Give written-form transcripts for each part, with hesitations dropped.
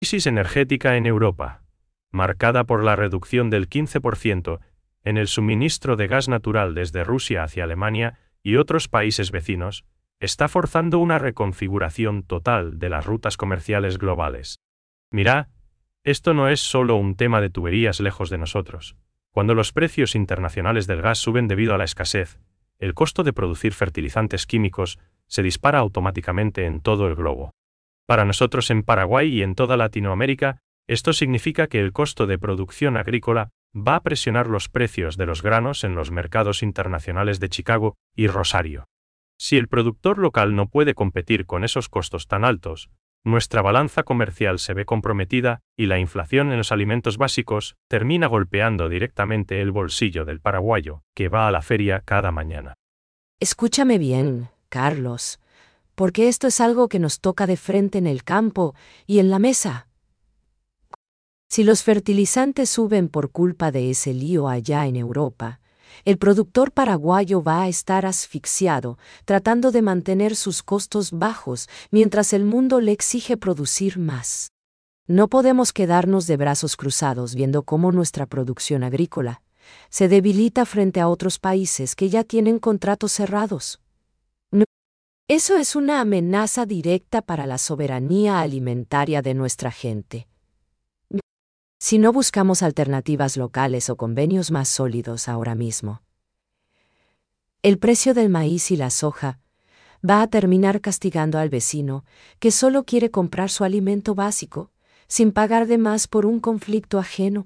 Crisis energética en Europa, marcada por la reducción del 15% en el suministro de gas natural desde Rusia hacia Alemania y otros países vecinos, está forzando una reconfiguración total de las rutas comerciales globales. Mirá, esto no es solo un tema de tuberías lejos de nosotros. Cuando los precios internacionales del gas suben debido a la escasez, el costo de producir fertilizantes químicos se dispara automáticamente en todo el globo. Para nosotros en Paraguay y en toda Latinoamérica, esto significa que el costo de producción agrícola va a presionar los precios de los granos en los mercados internacionales de Chicago y Rosario. Si el productor local no puede competir con esos costos tan altos, nuestra balanza comercial se ve comprometida y la inflación en los alimentos básicos termina golpeando directamente el bolsillo del paraguayo, que va a la feria cada mañana. Escúchame bien, Carlos, porque esto es algo que nos toca de frente en el campo y en la mesa. Si los fertilizantes suben por culpa de ese lío allá en Europa, el productor paraguayo va a estar asfixiado, tratando de mantener sus costos bajos mientras el mundo le exige producir más. No podemos quedarnos de brazos cruzados viendo cómo nuestra producción agrícola se debilita frente a otros países que ya tienen contratos cerrados. No. Eso es una amenaza directa para la soberanía alimentaria de nuestra gente. Si no buscamos alternativas locales o convenios más sólidos ahora mismo, el precio del maíz y la soja va a terminar castigando al vecino que solo quiere comprar su alimento básico, sin pagar de más por un conflicto ajeno.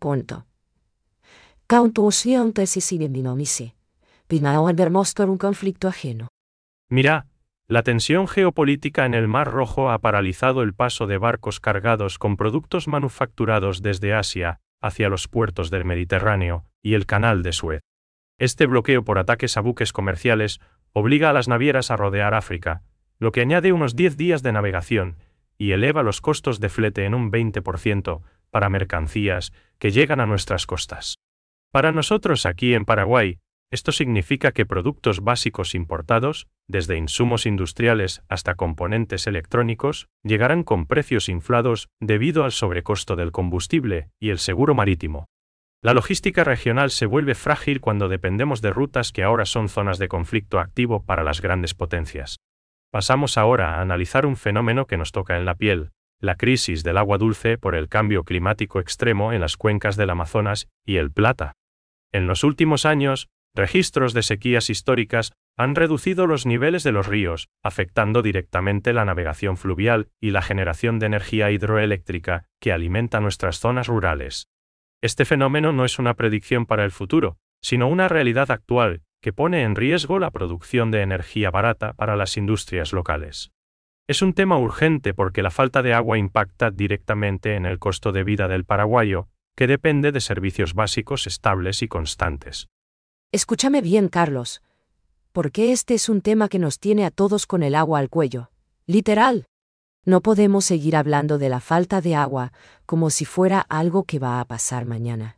Un conflicto ajeno. Mira, la tensión geopolítica en el Mar Rojo ha paralizado el paso de barcos cargados con productos manufacturados desde Asia hacia los puertos del Mediterráneo y el Canal de Suez. Este bloqueo por ataques a buques comerciales obliga a las navieras a rodear África, lo que añade unos 10 días de navegación y eleva los costos de flete en un 20% para mercancías que llegan a nuestras costas. Para nosotros aquí en Paraguay, esto significa que productos básicos importados, desde insumos industriales hasta componentes electrónicos, llegarán con precios inflados debido al sobrecosto del combustible y el seguro marítimo. La logística regional se vuelve frágil cuando dependemos de rutas que ahora son zonas de conflicto activo para las grandes potencias. Pasamos ahora a analizar un fenómeno que nos toca en la piel, la crisis del agua dulce por el cambio climático extremo en las cuencas del Amazonas y el Plata. En los últimos años, registros de sequías históricas han reducido los niveles de los ríos, afectando directamente la navegación fluvial y la generación de energía hidroeléctrica que alimenta nuestras zonas rurales. Este fenómeno no es una predicción para el futuro, sino una realidad actual que pone en riesgo la producción de energía barata para las industrias locales. Es un tema urgente porque la falta de agua impacta directamente en el costo de vida del paraguayo, que depende de servicios básicos estables y constantes. Escúchame bien, Carlos, porque este es un tema que nos tiene a todos con el agua al cuello. Literal. No podemos seguir hablando de la falta de agua como si fuera algo que va a pasar mañana.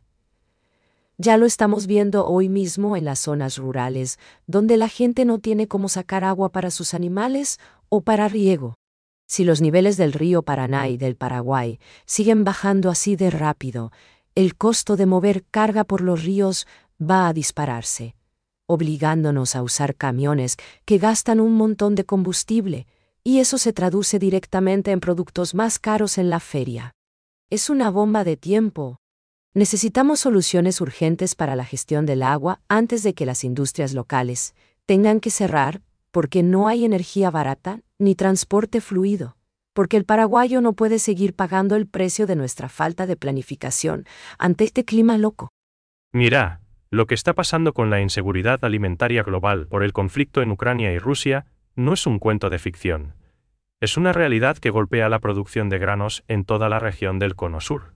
Ya lo estamos viendo hoy mismo en las zonas rurales, donde la gente no tiene cómo sacar agua para sus animales o para riego. Si los niveles del río Paraná y del Paraguay siguen bajando así de rápido, el costo de mover carga por los ríos va a dispararse, obligándonos a usar camiones que gastan un montón de combustible, y eso se traduce directamente en productos más caros en la feria. Es una bomba de tiempo. Necesitamos soluciones urgentes para la gestión del agua antes de que las industrias locales tengan que cerrar, porque no hay energía barata ni transporte fluido, porque el paraguayo no puede seguir pagando el precio de nuestra falta de planificación ante este clima loco. Mira, lo que está pasando con la inseguridad alimentaria global por el conflicto en Ucrania y Rusia no es un cuento de ficción. Es una realidad que golpea la producción de granos en toda la región del Cono Sur.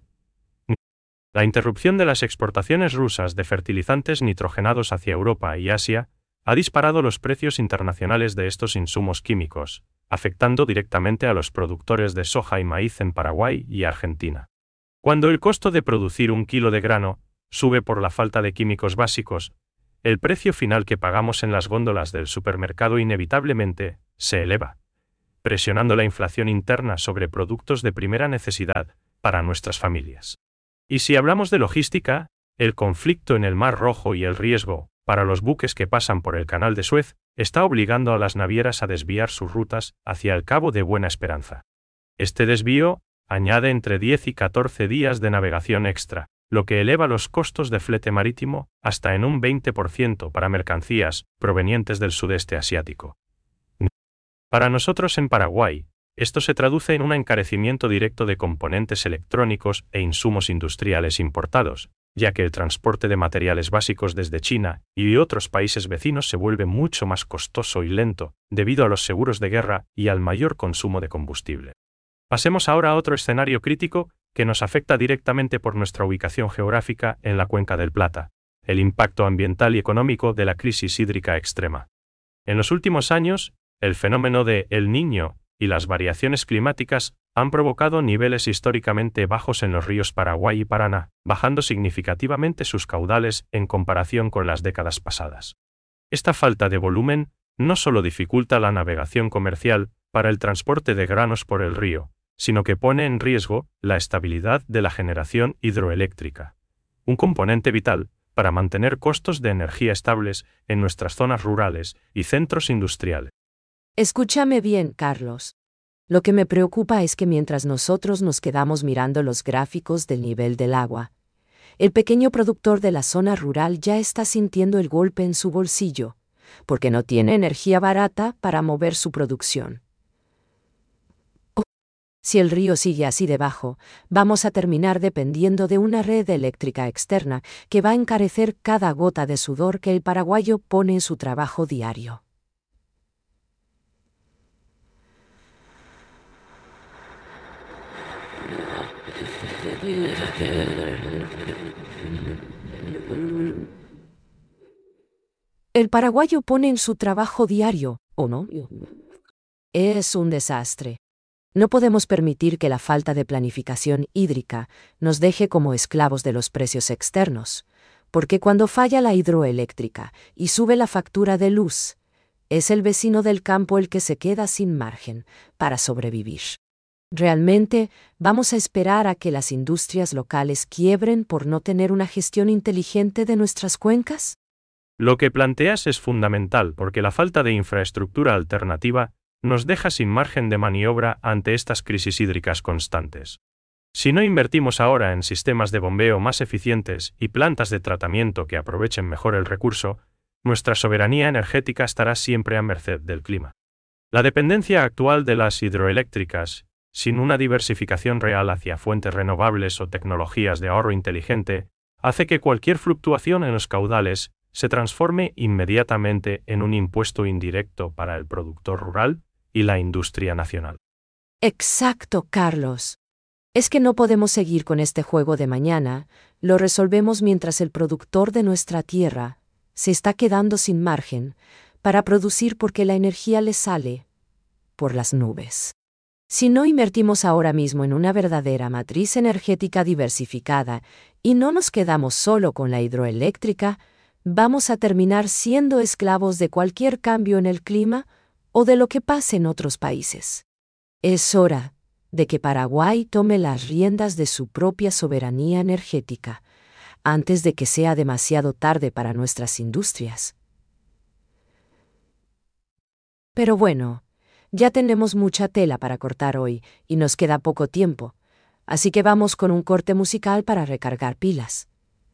La interrupción de las exportaciones rusas de fertilizantes nitrogenados hacia Europa y Asia ha disparado los precios internacionales de estos insumos químicos, afectando directamente a los productores de soja y maíz en Paraguay y Argentina. Cuando el costo de producir un kilo de grano sube por la falta de químicos básicos, el precio final que pagamos en las góndolas del supermercado inevitablemente se eleva. presionando la inflación interna sobre productos de primera necesidad para nuestras familias. Y si hablamos de logística, el conflicto en el Mar Rojo y el riesgo para los buques que pasan por el Canal de Suez está obligando a las navieras a desviar sus rutas hacia el Cabo de Buena Esperanza. Este desvío añade entre 10 y 14 días de navegación extra, lo que eleva los costos de flete marítimo hasta en un 20% para mercancías provenientes del sudeste asiático. Para nosotros en Paraguay, esto se traduce en un encarecimiento directo de componentes electrónicos e insumos industriales importados, ya que el transporte de materiales básicos desde China y otros países vecinos se vuelve mucho más costoso y lento debido a los seguros de guerra y al mayor consumo de combustible. Pasemos ahora a otro escenario crítico que nos afecta directamente por nuestra ubicación geográfica en la Cuenca del Plata: el impacto ambiental y económico de la crisis hídrica extrema. En los últimos años, el fenómeno de El Niño y las variaciones climáticas han provocado niveles históricamente bajos en los ríos Paraguay y Paraná, bajando significativamente sus caudales en comparación con las décadas pasadas. Esta falta de volumen no solo dificulta la navegación comercial para el transporte de granos por el río, sino que pone en riesgo la estabilidad de la generación hidroeléctrica, un componente vital para mantener costos de energía estables en nuestras zonas rurales y centros industriales. Escúchame bien, Carlos. Lo que me preocupa es que mientras nosotros nos quedamos mirando los gráficos del nivel del agua, el pequeño productor de la zona rural ya está sintiendo el golpe en su bolsillo, porque no tiene energía barata para mover su producción. Si el río sigue así de bajo, vamos a terminar dependiendo de una red eléctrica externa que va a encarecer cada gota de sudor que el paraguayo pone en su trabajo diario. El paraguayo pone en su trabajo diario, ¿o no? Es un desastre. No podemos permitir que la falta de planificación hídrica nos deje como esclavos de los precios externos, porque cuando falla la hidroeléctrica y sube la factura de luz, es el vecino del campo el que se queda sin margen para sobrevivir. ¿Realmente vamos a esperar a que las industrias locales quiebren por no tener una gestión inteligente de nuestras cuencas? Lo que planteas es fundamental porque la falta de infraestructura alternativa nos deja sin margen de maniobra ante estas crisis hídricas constantes. Si no invertimos ahora en sistemas de bombeo más eficientes y plantas de tratamiento que aprovechen mejor el recurso, nuestra soberanía energética estará siempre a merced del clima. La dependencia actual de las hidroeléctricas, sin una diversificación real hacia fuentes renovables o tecnologías de ahorro inteligente, hace que cualquier fluctuación en los caudales se transforme inmediatamente en un impuesto indirecto para el productor rural y la industria nacional. Exacto, Carlos. Es que no podemos seguir con este juego de mañana, lo resolvemos mientras el productor de nuestra tierra se está quedando sin margen para producir porque la energía le sale por las nubes. Si no invertimos ahora mismo en una verdadera matriz energética diversificada y no nos quedamos solo con la hidroeléctrica, vamos a terminar siendo esclavos de cualquier cambio en el clima o de lo que pase en otros países. Es hora de que Paraguay tome las riendas de su propia soberanía energética, antes de que sea demasiado tarde para nuestras industrias. Pero bueno, ya tenemos mucha tela para cortar hoy y nos queda poco tiempo, así que vamos con un corte musical para recargar pilas.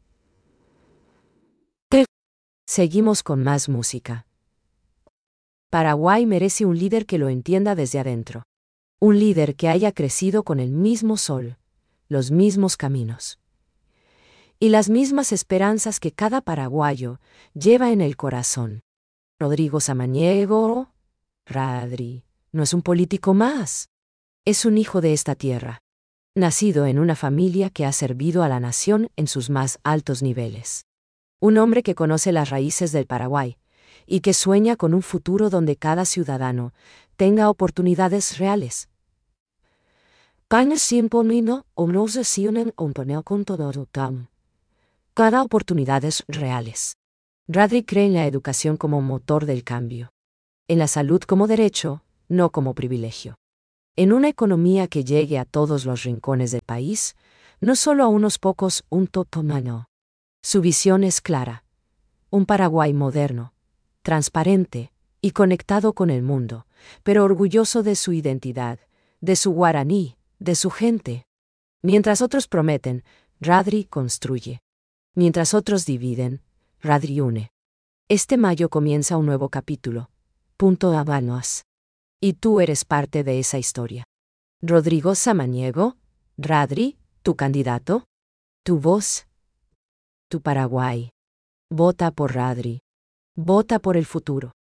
Seguimos con más música. Paraguay merece un líder que lo entienda desde adentro. Un líder que haya crecido con el mismo sol, los mismos caminos y las mismas esperanzas que cada paraguayo lleva en el corazón. Rodrigo Samaniego, Radri, no es un político más. Es un hijo de esta tierra, nacido en una familia que ha servido a la nación en sus más altos niveles. Un hombre que conoce las raíces del Paraguay y que sueña con un futuro donde cada ciudadano tenga oportunidades reales. Cada oportunidades reales. Radri cree en la educación como motor del cambio, en la salud como derecho no como privilegio. En una economía que llegue a todos los rincones del país, no solo a unos pocos, un totomano. Su visión es clara. Un Paraguay moderno, transparente y conectado con el mundo, pero orgulloso de su identidad, de su guaraní, de su gente. Mientras otros prometen, Radri construye. Mientras otros dividen, Radri une. Este mayo comienza un nuevo capítulo. Punto Habanos. Y tú eres parte de esa historia. Rodrigo Samaniego, Radri, tu candidato, tu voz, tu Paraguay. Vota por Radri. Vota por el futuro.